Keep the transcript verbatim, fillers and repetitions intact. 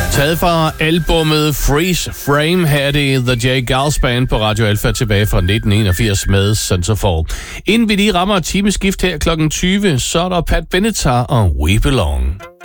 Taget fra albummet Freeze Frame, her er det The J. Geils Band på Radio Alpha tilbage fra nitten enogfirs med Centerfall. Inden vi lige rammer timeskift her klokken tyve, så er der Pat Benatar og We Belong.